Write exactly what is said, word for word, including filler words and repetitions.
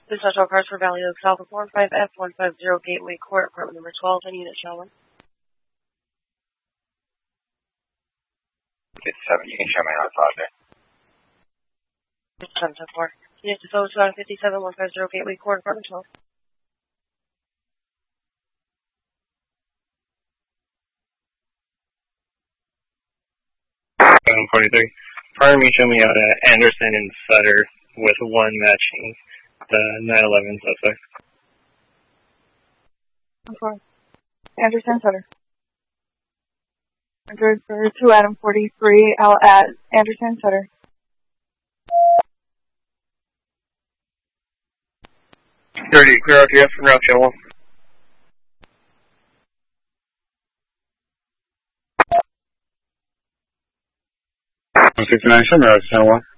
This is Hotel Cars for Valley Oaks, Alpha four five F one five zero Gateway Court, apartment number twelve, and unit showing. It's seven, you can show me outside there. seven ten four. Unit to Phone two fifty-seven one five zero Gateway Court, apartment twelve. seven forty-three. Prior me, show me out at Anderson and Sutter with one matching the nine eleven suspect. Okay. Anderson, Sutter. Android for two Adam forty-three out at Anderson, Sutter. thirty, clear out here from route channel one. one sixty-nine, show me route channel one.